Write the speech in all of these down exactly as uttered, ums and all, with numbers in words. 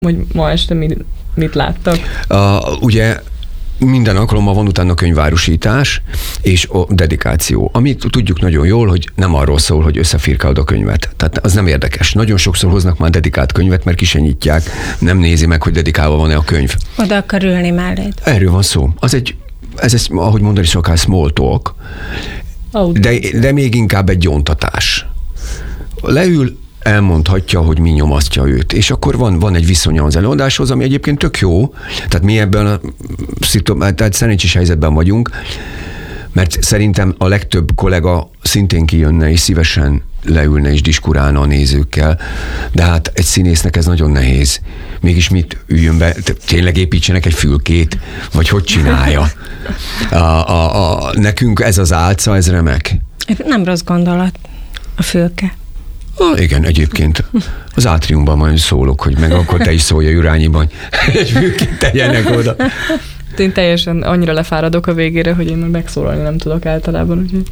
hogy ma este mit, mit láttak? Uh, ugye minden alkalommal van utána könyvárusítás és a dedikáció, amit tudjuk nagyon jól, hogy nem arról szól, hogy összefirkálod a könyvet. Tehát az nem érdekes. Nagyon sokszor hoznak már dedikált könyvet, mert ki se nyitják, nem nézi meg, hogy dedikálva van-e a könyv. Oda akar ülni melléd. Erről van szó. Az egy, ez, ez ahogy mondani szokás, small talk, de, de még inkább egy gyóntatás. Leül, elmondhatja, hogy mi nyomasztja őt. És akkor van, van egy viszonya az előadáshoz, ami egyébként tök jó. Tehát mi ebben a tehát szerencsés helyzetben vagyunk, mert szerintem a legtöbb kollega szintén kijönne és szívesen leülne és diskurálna a nézőkkel, de hát egy színésznek ez nagyon nehéz. Mégis mit üljön be, tényleg építsenek egy fülkét, vagy hogy csinálja? A, a, a, nekünk ez az álca, ez remek. Nem rossz gondolat a fülke. Ah, igen, egyébként az átriumban majd szólok, hogy meg akkor te is szólj a Jurányiban, egy fülkét tegyenek oda. Én teljesen annyira lefáradok a végére, hogy én már megszólalni nem tudok általában, úgyhogy...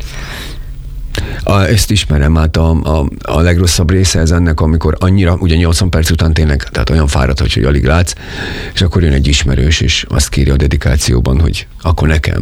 A, ezt ismerem, hát a, a, a legrosszabb része ez ennek, amikor annyira, ugye nyolcvan perc után tényleg, tehát olyan fáradt, hogy, hogy alig látsz, és akkor jön egy ismerős, és azt kéri a dedikációban, hogy akkor nekem.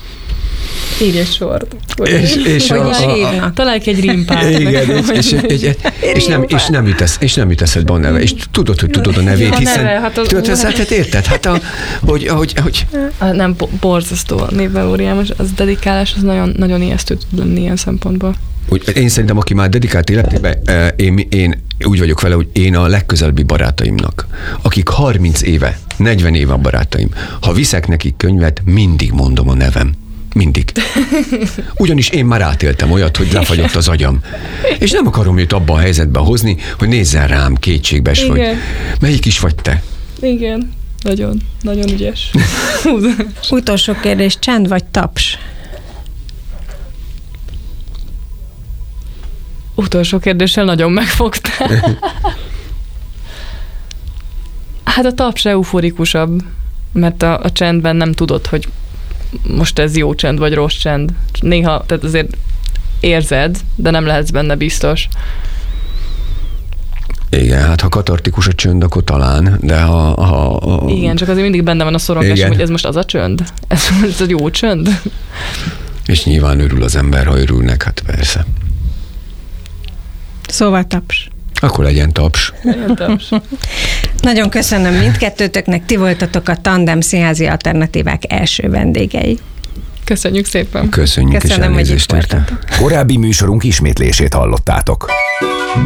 Írj egy sort. És, és hogy a, is hívnak. Találj egy rimpát. Igen, és, és, és, és, nem, és, nem ütesz, és nem üteszed be a neve, és tudod, hogy tudod a nevét, a hiszen... Neve, hát az, tudod, az, hát érted? Hát a, hogy, hogy, hogy... A, nem, borzasztó a névvalóriám, az dedikálás, az nagyon, nagyon ijesztő tud lenni ilyen szempontból. Úgy, én szerintem, aki már dedikált életében, én, én úgy vagyok vele, hogy én a legközelebbi barátaimnak, akik harminc éve, negyven éve a barátaim, ha viszek nekik könyvet, mindig mondom a nevem. Mindig. Ugyanis én már átéltem olyat, hogy lefagyott az agyam. És nem akarom őt abba a helyzetbe hozni, hogy nézzen rám kétségbes, igen. vagy melyik is vagy te? Igen, nagyon, nagyon ügyes. Utolsó kérdés, csend vagy taps? Utolsó kérdéssel nagyon megfogtál. Hát a taps euforikusabb, mert a, a csendben nem tudod, hogy most ez jó csend, vagy rossz csend. Néha, tehát azért érzed, de nem lehetsz benne biztos. Igen, hát ha katartikus a csönd, akkor talán, de ha... ha, ha... Igen, csak azért mindig benne van a szorongásom, hogy ez most az a csönd? Ez, ez a jó csönd? És nyilván örül az ember, ha örülnek, hát persze. Szóval taps. Akkor legyen taps. Legyen taps. Nagyon köszönöm mindkettőtöknek, ti voltatok a Tandem Színházi Alternatívák első vendégei. Köszönjük szépen. Köszönjük, Köszönöm, és elnézést hogy itt érte. Korábbi műsorunk ismétlését hallottátok.